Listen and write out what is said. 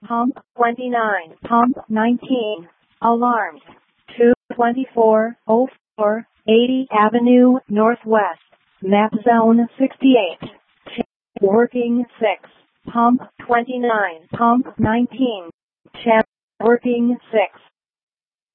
Pump 29. Pump 19. Alarms. 22404 80 Avenue Northwest. Map Zone 68. Working 6. Pump 29. Pump 19. Check. Working 6.